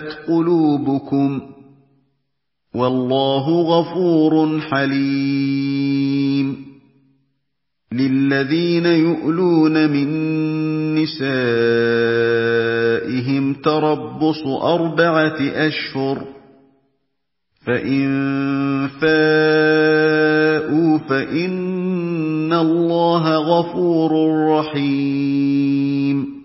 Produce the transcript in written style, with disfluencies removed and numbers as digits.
قلوبكم والله غفور حليم للذين يؤلون من نسائهم تربص 4 أشهر فإن فاءوا فإن الله غفور رحيم